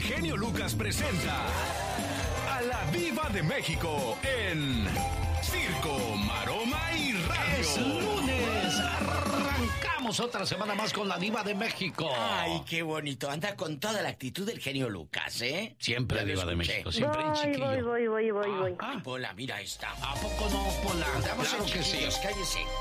genio Lucas presenta a la Diva de México en Circo, Maroma y Radio. Es lunes, arrancamos otra semana más con la Diva de México. Ay, qué bonito, anda con toda la actitud del genio Lucas, ¿eh? Siempre Diva de México, siempre en chiquillo. Voy. Ay, Pola, mira esta. ¿A poco no, Pola? Vamos Claro a que sí. cállese.